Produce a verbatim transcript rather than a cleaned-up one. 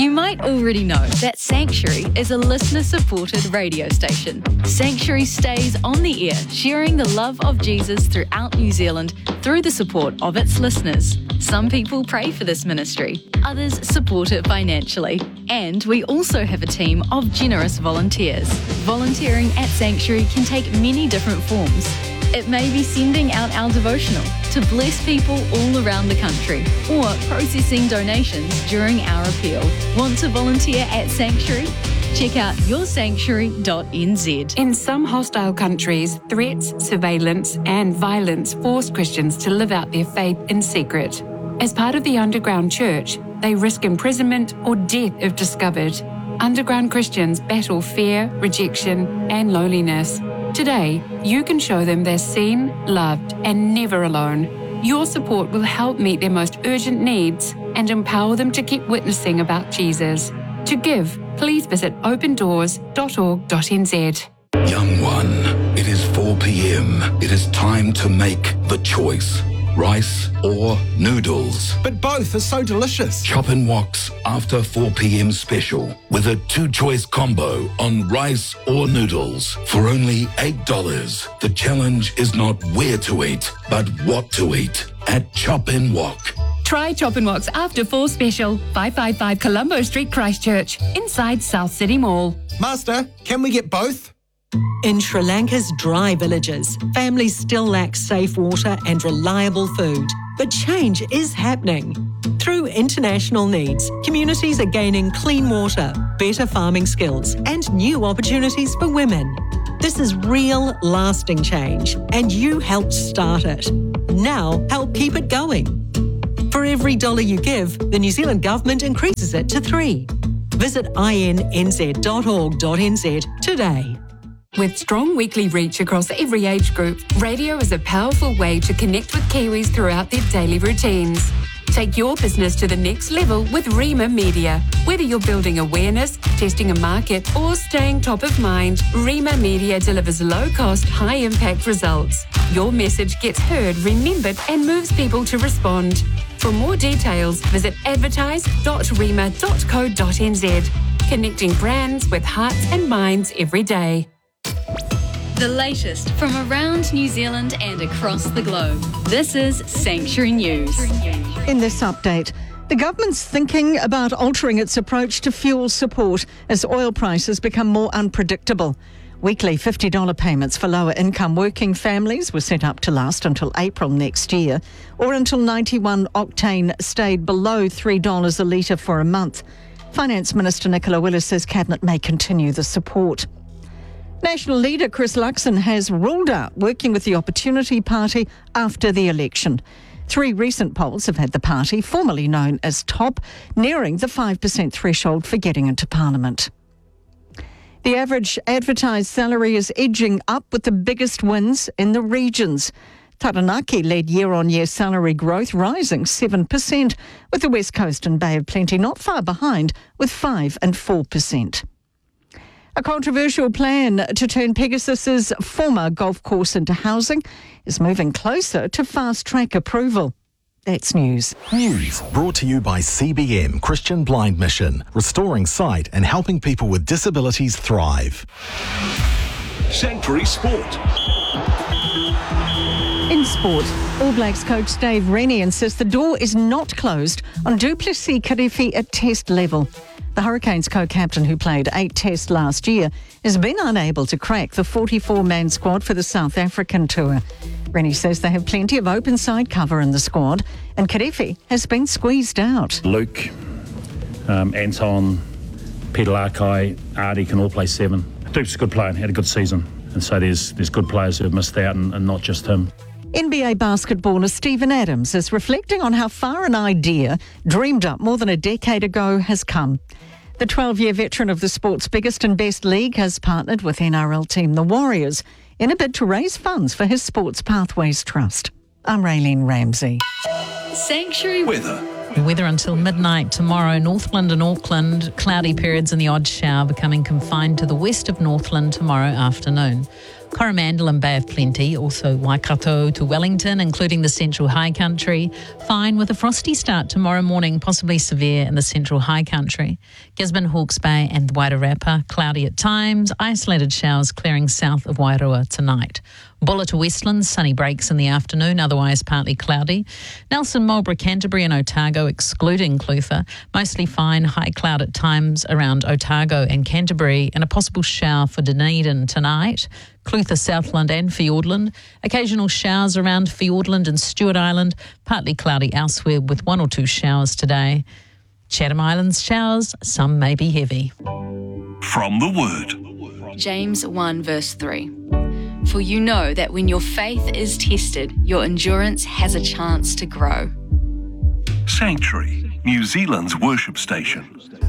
You might already know that Sanctuary is a listener-supported radio station. Sanctuary stays on the air, sharing the love of Jesus throughout New Zealand through the support of its listeners. Some people pray for this ministry, others support it financially. And we also have a team of generous volunteers. Volunteering at Sanctuary can take many different forms. It may be sending out our devotional to bless people all around the country, or processing donations during our appeal. Want to volunteer at Sanctuary? Check out your sanctuary dot n z. In some hostile countries, threats, surveillance and violence force Christians to live out their faith in secret. As part of the underground church, they risk imprisonment or death if discovered. Underground Christians battle fear, rejection and loneliness. Today, you can show them they're seen, loved, and never alone. Your support will help meet their most urgent needs and empower them to keep witnessing about Jesus. To give, please visit open doors dot org dot n z. Young one, it is four p.m. It is time to make the choice. Rice or noodles? But both are so delicious. Chop and Wok's after four p.m. special with a two-choice combo on rice or noodles for only eight dollars. The challenge is not where to eat, but what to eat at Chop and Wok. Try Chop and Wok's After Four Special, five fifty-five Colombo Street, Christchurch, inside South City Mall. Master, can we get both? In Sri Lanka's dry villages, families still lack safe water and reliable food. But change is happening. Through international needs, communities are gaining clean water, better farming skills, and new opportunities for women. This is real, lasting change, and you helped start it. Now, help keep it going. For every dollar you give, the New Zealand Government increases it to three. Visit i n n z dot org dot n z today. With strong weekly reach across every age group, radio is a powerful way to connect with Kiwis throughout their daily routines. Take your business to the next level with Rima Media. Whether you're building awareness, testing a market, or staying top of mind, Rima Media delivers low-cost, high-impact results. Your message gets heard, remembered, and moves people to respond. For more details, visit advertise dot rima dot co dot n z. Connecting brands with hearts and minds every day. The latest from around New Zealand and across the globe. This is Sanctuary News. In this update, the government's thinking about altering its approach to fuel support as oil prices become more unpredictable. Weekly fifty dollars payments for lower income working families were set up to last until April next year, or until ninety-one octane stayed below three dollars a litre for a month. Finance Minister Nicola Willis says Cabinet may continue the support. National leader Chris Luxon has ruled out working with the Opportunity Party after the election. Three recent polls have had the party, formerly known as TOP, nearing the five percent threshold for getting into Parliament. The average advertised salary is edging up with the biggest wins in the regions. Taranaki led year-on-year salary growth, rising seven percent, with the West Coast and Bay of Plenty not far behind with five and four percent. A controversial plan to turn Pegasus's former golf course into housing is moving closer to fast-track approval. That's news. News brought to you by C B M Christian Blind Mission, restoring sight and helping people with disabilities thrive. Sanctuary Sport. In sport, All Blacks coach Dave Rennie insists the door is not closed on Du Plessis-Kirifi at test level. The Hurricanes co-captain, who played eight tests last year, has been unable to crack the forty-four man squad for the South African tour. Rennie says they have plenty of open side cover in the squad, and Kirifi has been squeezed out. Luke, um, Anton, Peter Larkai, Artie can all play seven. Duke's a good player and had a good season, and so there's there's good players who have missed out, and, and not just him. N B A basketballer Steven Adams is reflecting on how far an idea dreamed up more than a decade ago has come. The twelve-year veteran of the sport's biggest and best league has partnered with N R L team The Warriors in a bid to raise funds for his Sports Pathways Trust. I'm Raylene Ramsey. Sanctuary Weather. Weather until midnight tomorrow. Northland and Auckland, cloudy periods and the odd shower becoming confined to the west of Northland tomorrow afternoon. Coromandel and Bay of Plenty, also Waikato to Wellington, including the Central High Country. Fine with a frosty start tomorrow morning, possibly severe in the Central High Country. Gisborne, Hawke's Bay and Wairarapa, cloudy at times. Isolated showers clearing south of Wairoa tonight. Bulla to Westlands, sunny breaks in the afternoon, otherwise partly cloudy. Nelson, Marlborough, Canterbury and Otago, excluding Clutha, mostly fine, high cloud at times around Otago and Canterbury, and a possible shower for Dunedin tonight. Clutha, Southland and Fiordland. Occasional showers around Fiordland and Stewart Island, partly cloudy elsewhere with one or two showers today. Chatham Islands showers, some may be heavy. From the Word. James one verse three. For you know that when your faith is tested, your endurance has a chance to grow. Sanctuary, New Zealand's worship station.